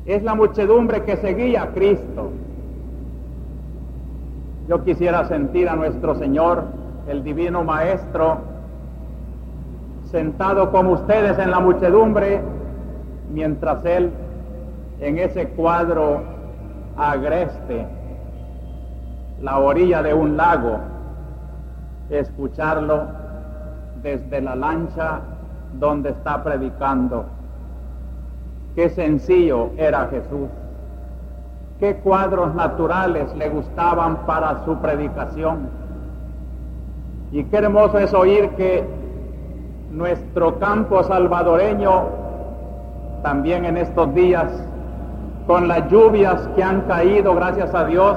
es la muchedumbre que seguía a Cristo. Yo quisiera sentir a nuestro Señor, el Divino Maestro, sentado como ustedes en la muchedumbre, mientras Él, en ese cuadro agreste, la orilla de un lago, escucharlo desde la lancha donde está predicando. Qué sencillo era Jesús, qué cuadros naturales le gustaban para su predicación, y qué hermoso es oír que nuestro campo salvadoreño, también en estos días, con las lluvias que han caído, gracias a Dios,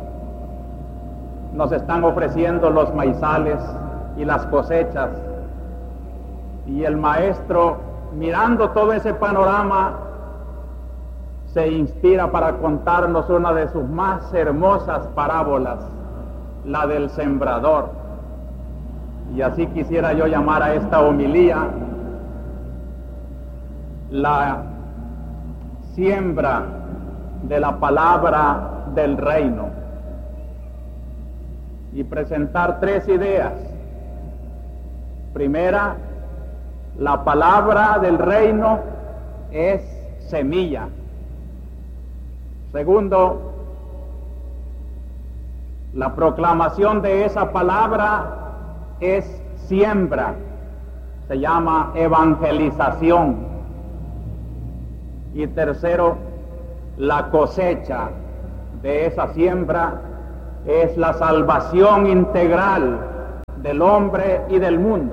nos están ofreciendo los maizales y las cosechas, y el maestro, mirando todo ese panorama, se inspira para contarnos una de sus más hermosas parábolas, la del sembrador. Y así quisiera yo llamar a esta homilía la siembra de la palabra del reino, y presentar tres ideas. Primera, la palabra del reino es semilla. Segundo, la proclamación de esa palabra es siembra, se llama evangelización. Y tercero, la cosecha de esa siembra es la salvación integral del hombre y del mundo.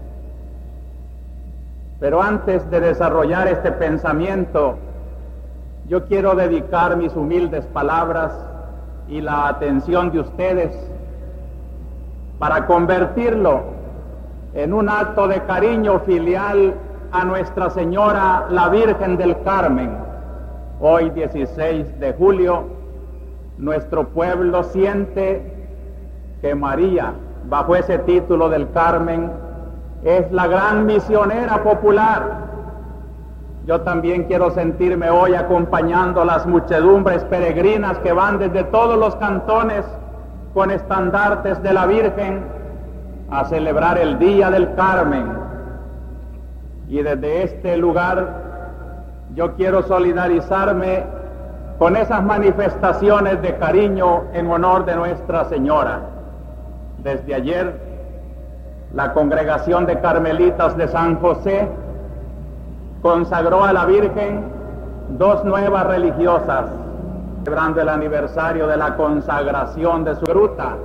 Pero antes de desarrollar este pensamiento, yo quiero dedicar mis humildes palabras y la atención de ustedes para convertirlo en un acto de cariño filial a Nuestra Señora, la Virgen del Carmen. Hoy, 16 de julio, nuestro pueblo siente que María, bajo ese título del Carmen, es la gran misionera popular. Yo también quiero sentirme hoy acompañando a las muchedumbres peregrinas que van desde todos los cantones con estandartes de la Virgen a celebrar el Día del Carmen. Y desde este lugar yo quiero solidarizarme con esas manifestaciones de cariño en honor de Nuestra Señora. Desde ayer, la Congregación de Carmelitas de San José consagró a la Virgen dos nuevas religiosas, celebrando el aniversario de la consagración de su gruta.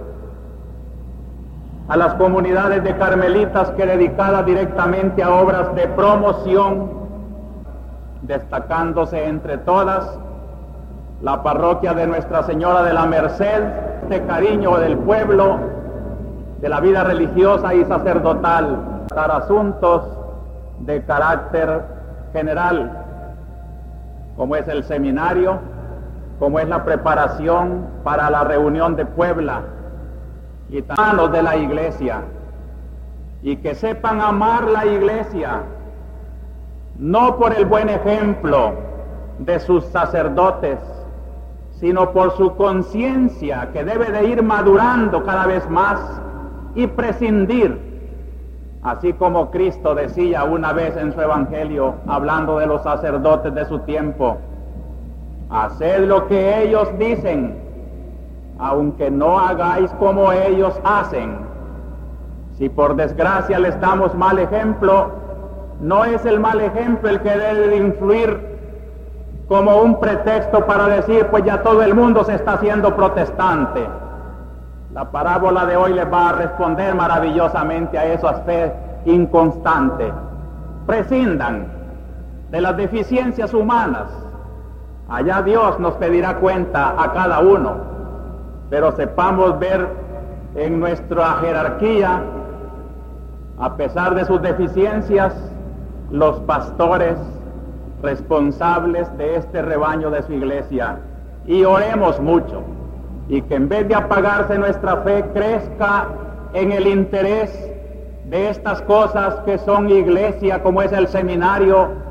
A las comunidades de carmelitas que dedicadas directamente a obras de promoción, destacándose entre todas la parroquia de Nuestra Señora de la Merced, de cariño del pueblo, de la vida religiosa y sacerdotal, para asuntos de carácter general, como es el seminario, como es la preparación para la reunión de Puebla, y también de la iglesia, y que sepan amar la iglesia, no por el buen ejemplo de sus sacerdotes, sino por su conciencia, que debe de ir madurando cada vez más y prescindir, así como Cristo decía una vez en su evangelio, hablando de los sacerdotes de su tiempo: haced lo que ellos dicen, aunque no hagáis como ellos hacen. Si por desgracia les damos mal ejemplo, no es el mal ejemplo el que debe de influir como un pretexto para decir, pues ya todo el mundo se está haciendo protestante. La parábola de hoy les va a responder maravillosamente a eso, a fe inconstante. Prescindan de las deficiencias humanas. Allá Dios nos pedirá cuenta a cada uno, pero sepamos ver en nuestra jerarquía, a pesar de sus deficiencias, los pastores responsables de este rebaño de su iglesia, y oremos mucho, y que en vez de apagarse nuestra fe, crezca en el interés de estas cosas que son iglesia, como es el seminario,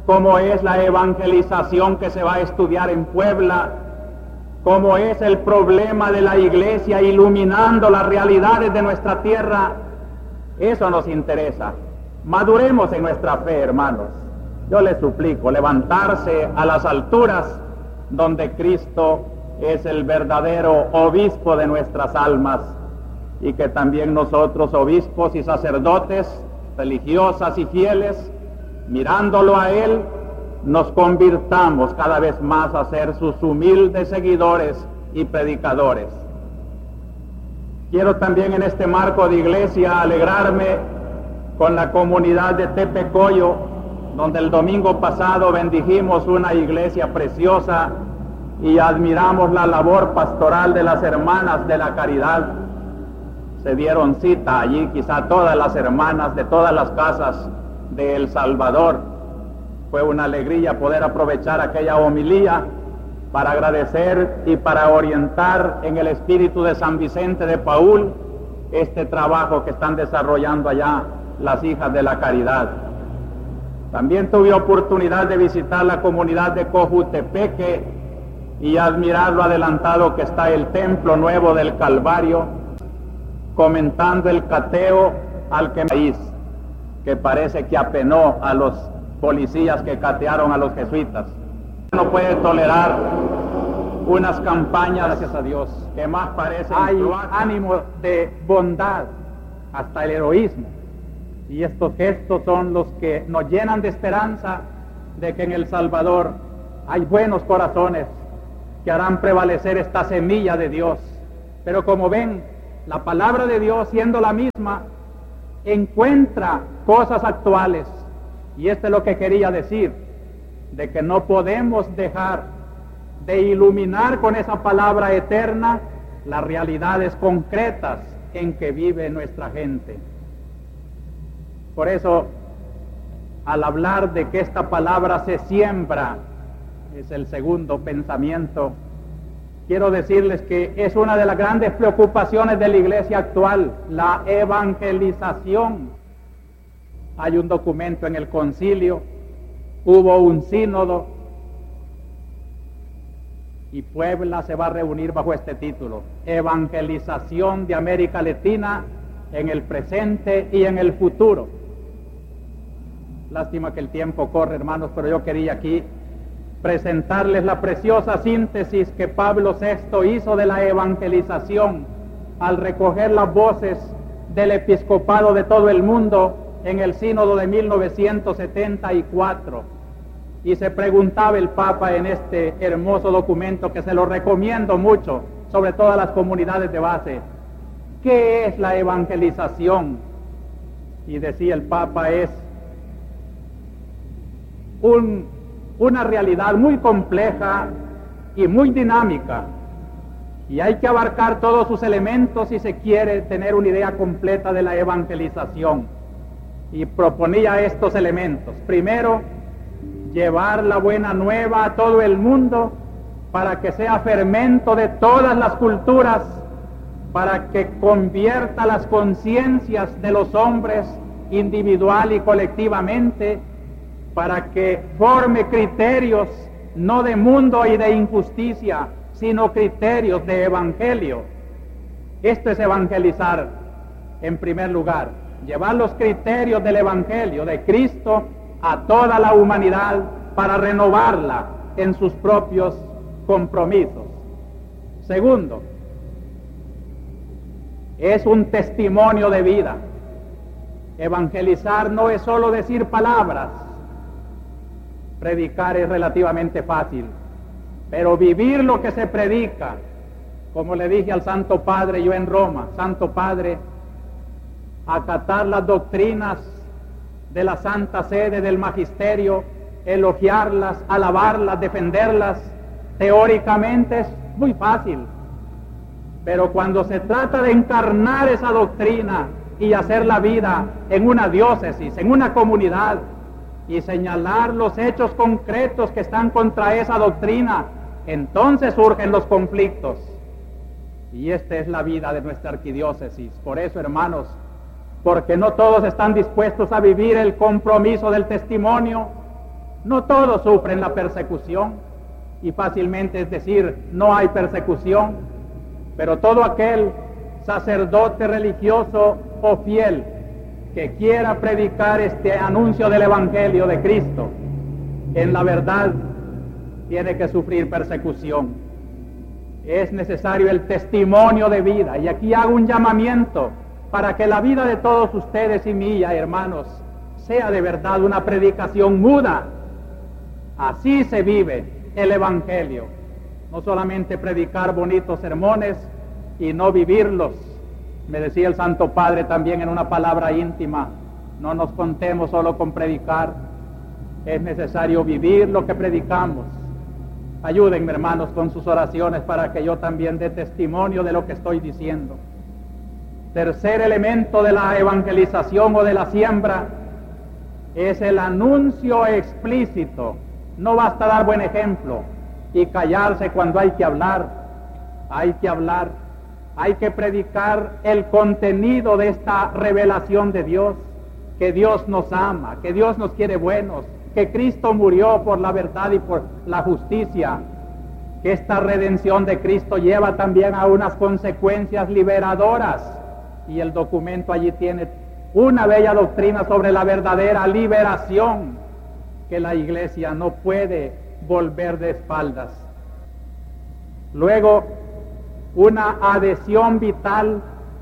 como es la evangelización que se va a estudiar en Puebla, como es el problema de la iglesia iluminando las realidades de nuestra tierra. Eso nos interesa. Maduremos en nuestra fe, hermanos. Yo les suplico levantarse a las alturas donde Cristo es el verdadero obispo de nuestras almas, y que también nosotros, obispos y sacerdotes, religiosas y fieles, mirándolo a Él, nos convirtamos cada vez más a ser sus humildes seguidores y predicadores. Quiero también en este marco de iglesia alegrarme con la comunidad de Tepecoyo, donde el domingo pasado bendijimos una iglesia preciosa y admiramos la labor pastoral de las hermanas de la caridad. Se dieron cita allí quizá todas las hermanas de todas las casas de El Salvador. Fue una alegría poder aprovechar aquella homilía para agradecer y para orientar en el espíritu de San Vicente de Paúl este trabajo que están desarrollando allá las hijas de la caridad. También tuve oportunidad de visitar la comunidad de Cojutepeque y admirar lo adelantado que está el templo nuevo del Calvario, comentando el cateo al que parece que apenó a los policías que catearon a los jesuitas. No puede tolerar unas campañas, gracias a Dios, que más parecen hay ánimo de bondad, hasta el heroísmo. Y estos gestos son los que nos llenan de esperanza de que en El Salvador hay buenos corazones que harán prevalecer esta semilla de Dios. Pero como ven, la palabra de Dios, siendo la misma, encuentra cosas actuales. Y esto es lo que quería decir, de que no podemos dejar de iluminar con esa palabra eterna las realidades concretas en que vive nuestra gente. Por eso, al hablar de que esta palabra se siembra, es el segundo pensamiento, quiero decirles que es una de las grandes preocupaciones de la iglesia actual, la evangelización. Hay un documento en el concilio, hubo un sínodo, y Puebla se va a reunir bajo este título: Evangelización de América Latina en el presente y en el futuro. Lástima que el tiempo corre, hermanos, pero yo quería aquí presentarles la preciosa síntesis que Pablo VI hizo de la evangelización al recoger las voces del episcopado de todo el mundo en el sínodo de 1974. Y se preguntaba el Papa en este hermoso documento, que se lo recomiendo mucho, sobre todo a las comunidades de base: ¿qué es la evangelización? Y decía el Papa, es una realidad muy compleja y muy dinámica, y hay que abarcar todos sus elementos si se quiere tener una idea completa de la evangelización. Y proponía estos elementos: primero, llevar la buena nueva a todo el mundo para que sea fermento de todas las culturas, para que convierta las conciencias de los hombres individual y colectivamente, para que forme criterios no de mundo y de injusticia, sino criterios de evangelio. Esto es evangelizar en primer lugar, llevar los criterios del evangelio de Cristo a toda la humanidad para renovarla en sus propios compromisos. Segundo, es un testimonio de vida. Evangelizar no es solo decir palabras. Predicar es relativamente fácil, pero vivir lo que se predica, como le dije al Santo Padre yo en Roma: Santo Padre, acatar las doctrinas de la Santa Sede, del Magisterio, elogiarlas, alabarlas, defenderlas, teóricamente es muy fácil, pero cuando se trata de encarnar esa doctrina y hacer la vida en una diócesis, en una comunidad, y señalar los hechos concretos que están contra esa doctrina, entonces surgen los conflictos. Y esta es la vida de nuestra arquidiócesis. Por eso, hermanos, porque no todos están dispuestos a vivir el compromiso del testimonio, No todos sufren la persecución, y fácilmente es decir, no hay persecución, pero todo aquel sacerdote religioso o fiel que quiera predicar este anuncio del Evangelio de Cristo, en la verdad, tiene que sufrir persecución. Es necesario el testimonio de vida, y aquí hago un llamamiento para que la vida de todos ustedes y mía, hermanos, sea de verdad una predicación muda. Así se vive el Evangelio, no solamente predicar bonitos sermones y no vivirlos. Me decía el Santo Padre también en una palabra íntima, no nos contemos solo con predicar, es necesario vivir lo que predicamos. Ayúdenme, hermanos, con sus oraciones para que yo también dé testimonio de lo que estoy diciendo. Tercer elemento de la evangelización o de la siembra es el anuncio explícito. No basta dar buen ejemplo y callarse cuando hay que hablar. Hay que hablar, hay que predicar el contenido de esta revelación de Dios, que Dios nos ama, que Dios nos quiere buenos, que Cristo murió por la verdad y por la justicia, que esta redención de Cristo lleva también a unas consecuencias liberadoras, y el documento allí tiene una bella doctrina sobre la verdadera liberación, que la Iglesia no puede volver de espaldas. Luego, una adhesión vital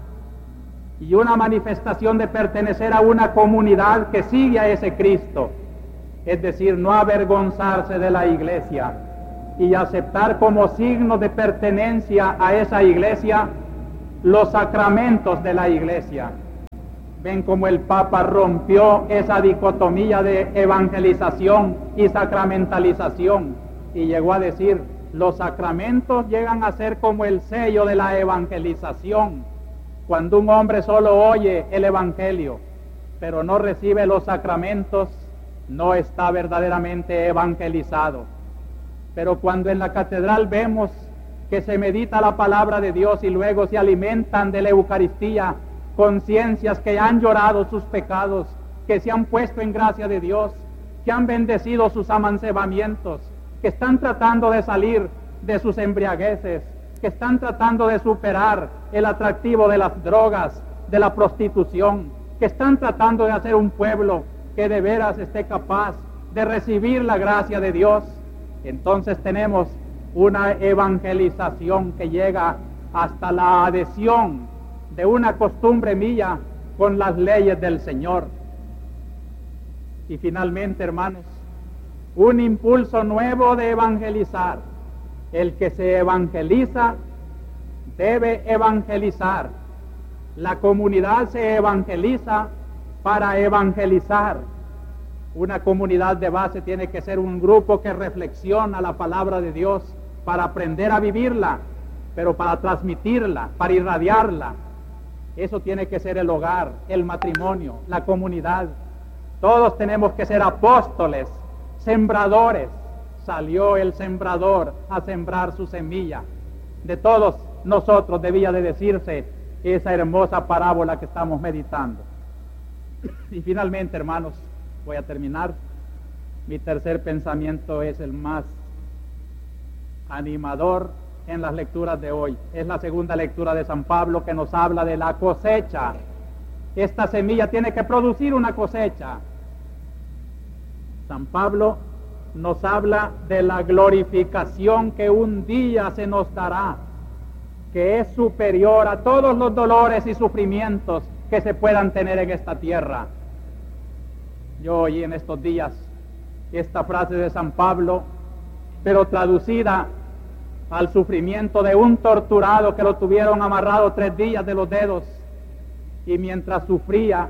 y una manifestación de pertenecer a una comunidad que sigue a ese Cristo, es decir, no avergonzarse de la Iglesia y aceptar como signo de pertenencia a esa Iglesia los sacramentos de la Iglesia. Ven cómo el Papa rompió esa dicotomía de evangelización y sacramentalización y llegó a decir: los sacramentos llegan a ser como el sello de la evangelización. Cuando un hombre solo oye el Evangelio, pero no recibe los sacramentos, no está verdaderamente evangelizado. Pero cuando en la catedral vemos que se medita la palabra de Dios y luego se alimentan de la Eucaristía conciencias que han llorado sus pecados, que se han puesto en gracia de Dios, que han bendecido sus amancebamientos, que están tratando de salir de sus embriagueces, que están tratando de superar el atractivo de las drogas, de la prostitución, que están tratando de hacer un pueblo que de veras esté capaz de recibir la gracia de Dios. Entonces tenemos una evangelización que llega hasta la adhesión de una costumbre mía con las leyes del Señor. Y finalmente, hermanos, un impulso nuevo de evangelizar. El que se evangeliza debe evangelizar. La comunidad se evangeliza para evangelizar. Una comunidad de base tiene que ser un grupo que reflexiona la palabra de Dios para aprender a vivirla, pero para transmitirla, para irradiarla. Eso tiene que ser el hogar, el matrimonio, la comunidad. Todos tenemos que ser apóstoles, sembradores. Salió el sembrador a sembrar su semilla. De todos nosotros debía de decirse esa hermosa parábola que estamos meditando. Y finalmente, hermanos, voy a terminar. Mi tercer pensamiento es el más animador en las lecturas de hoy. Es la segunda lectura de San Pablo, que nos habla de la cosecha. Esta semilla tiene que producir una cosecha. San Pablo nos habla de la glorificación que un día se nos dará, que es superior a todos los dolores y sufrimientos que se puedan tener en esta tierra. Yo oí en estos días esta frase de San Pablo, pero traducida al sufrimiento de un torturado que lo tuvieron amarrado 3 días de los dedos, y mientras sufría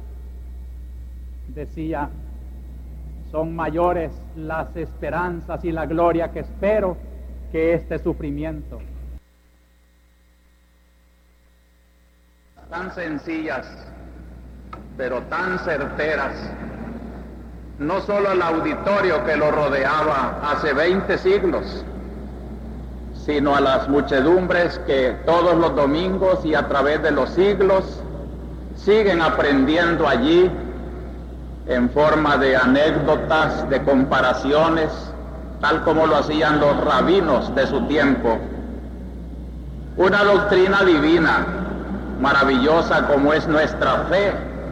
decía: son mayores las esperanzas y la gloria que espero que este sufrimiento. Tan sencillas, pero tan certeras, no solo al auditorio que lo rodeaba hace 20 siglos, sino a las muchedumbres que todos los domingos y a través de los siglos siguen aprendiendo allí en forma de anécdotas, de comparaciones, tal como lo hacían los rabinos de su tiempo. Una doctrina divina, maravillosa como es nuestra fe.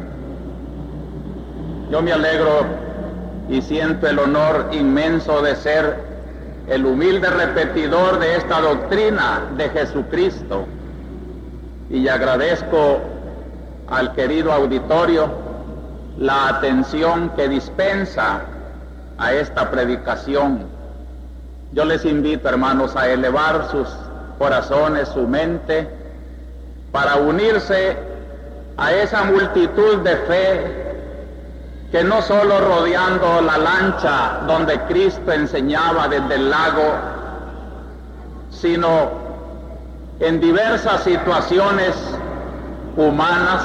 Yo me alegro y siento el honor inmenso de ser el humilde repetidor de esta doctrina de Jesucristo, y agradezco al querido auditorio la atención que dispensa a esta predicación. Yo les invito, hermanos, a elevar sus corazones, su mente, para unirse a esa multitud de fe que no solo rodeando la lancha donde Cristo enseñaba desde el lago, sino en diversas situaciones humanas,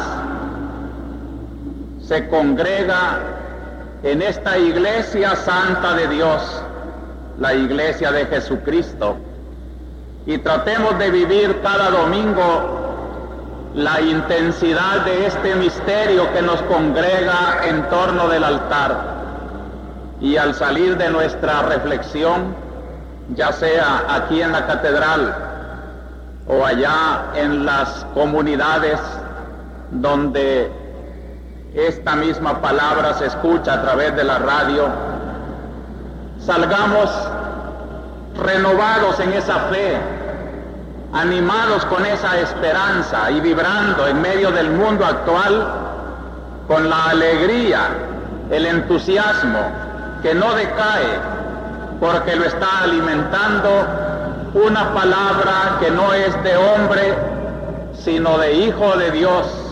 se congrega en esta iglesia santa de Dios, la iglesia de Jesucristo, y tratemos de vivir cada domingo la intensidad de este misterio que nos congrega en torno del altar. Y al salir de nuestra reflexión, ya sea aquí en la catedral o allá en las comunidades donde esta misma palabra se escucha a través de la radio, salgamos renovados en esa fe, animados con esa esperanza y vibrando en medio del mundo actual con la alegría, el entusiasmo que no decae, porque lo está alimentando una palabra que no es de hombre, sino de Hijo de Dios.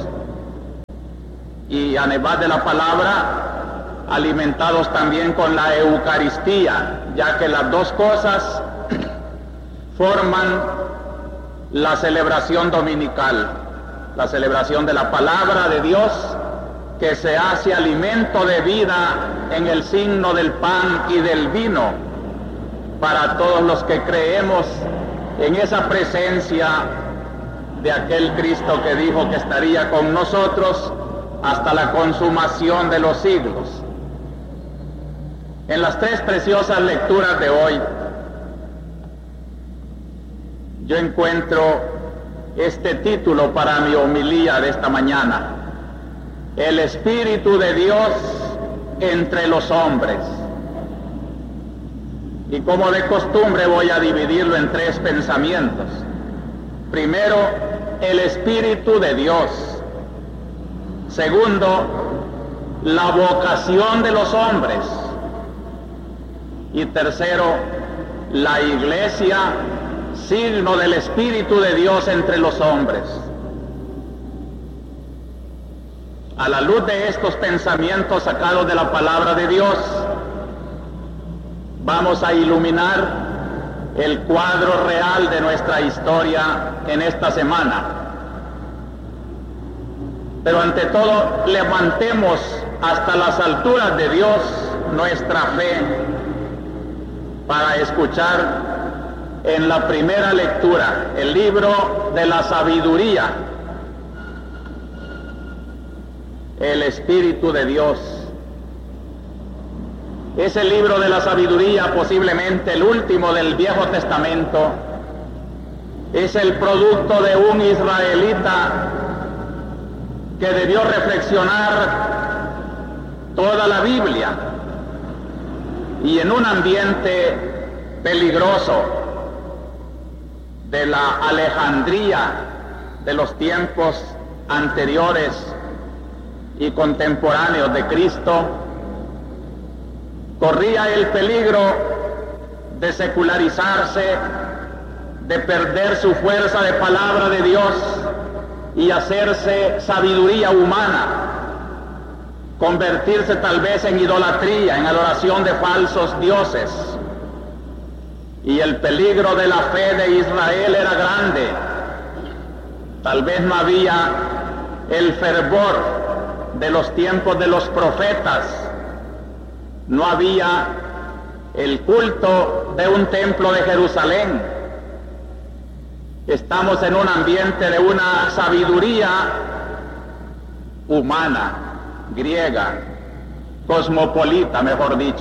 Y además de la palabra, alimentados también con la Eucaristía, ya que las dos cosas forman la celebración dominical, la celebración de la palabra de Dios, que se hace alimento de vida en el signo del pan y del vino, para todos los que creemos en esa presencia de aquel Cristo que dijo que estaría con nosotros hasta la consumación de los siglos. En las tres preciosas lecturas de hoy, yo encuentro este título para mi homilía de esta mañana: El Espíritu de Dios entre los hombres. Y como de costumbre voy a dividirlo en tres pensamientos. Primero, el Espíritu de Dios. Segundo, la vocación de los hombres. Y tercero, la Iglesia, signo del Espíritu de Dios entre los hombres. A la luz de estos pensamientos sacados de la palabra de Dios, vamos a iluminar el cuadro real de nuestra historia en esta semana. Pero ante todo, levantemos hasta las alturas de Dios nuestra fe para escuchar en la primera lectura el libro de la sabiduría, el Espíritu de Dios. Ese libro de la sabiduría, posiblemente el último del Viejo Testamento, es el producto de un israelita que debió reflexionar toda la Biblia, y en un ambiente peligroso de la Alejandría de los tiempos anteriores y contemporáneos de Cristo, corría el peligro de secularizarse, de perder su fuerza de palabra de Dios y hacerse sabiduría humana, convertirse tal vez en idolatría, en adoración de falsos dioses. Y el peligro de la fe de Israel era grande. Tal vez no había el fervor de los tiempos de los profetas, no había el culto de un templo de Jerusalén. Estamos en un ambiente de una sabiduría humana, griega, cosmopolita, mejor dicho.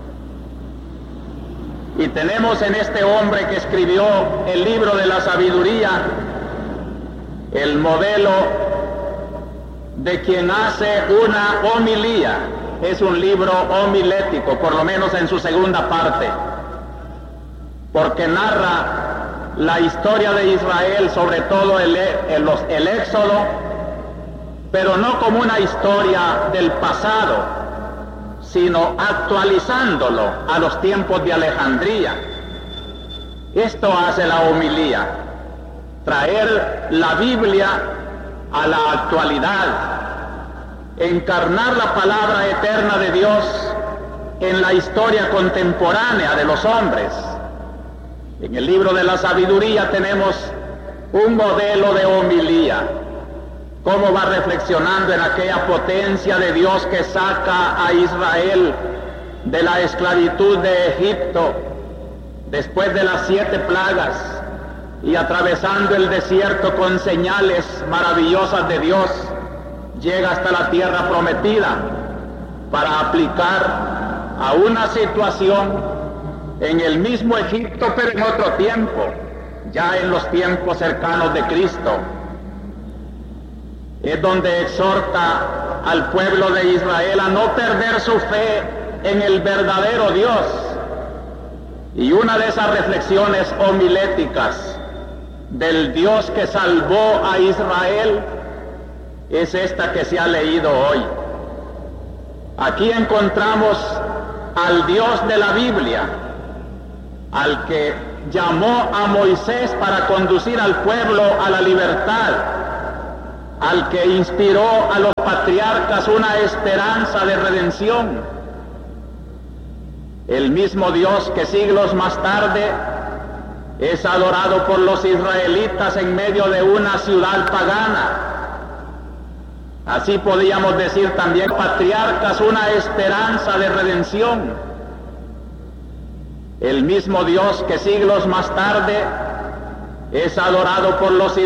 Y tenemos en este hombre que escribió el libro de la sabiduría el modelo de quien hace una homilía. Es un libro homilético, por lo menos en su segunda parte, porque narra la historia de Israel, sobre todo el Éxodo, pero no como una historia del pasado, sino actualizándolo a los tiempos de Alejandría. Esto hace la homilía, traer la Biblia a la actualidad, encarnar la palabra eterna de Dios en la historia contemporánea de los hombres. En el libro de la sabiduría tenemos un modelo de homilía, cómo va reflexionando en aquella potencia de Dios que saca a Israel de la esclavitud de Egipto después de las 7 plagas y atravesando el desierto con señales maravillosas de Dios, llega hasta la tierra prometida para aplicar a una situación en el mismo Egipto, pero en otro tiempo, ya en los tiempos cercanos de Cristo. Es donde exhorta al pueblo de Israel a no perder su fe en el verdadero Dios. Y una de esas reflexiones homiléticas del Dios que salvó a Israel es esta que se ha leído hoy. Aquí encontramos al Dios de la Biblia, al que llamó a Moisés para conducir al pueblo a la libertad, al que inspiró a los patriarcas una esperanza de redención, el mismo Dios que siglos más tarde es adorado por los israelitas en medio de una ciudad pagana. Así podríamos decir también, patriarcas, una esperanza de redención. El mismo Dios que siglos más tarde es adorado por los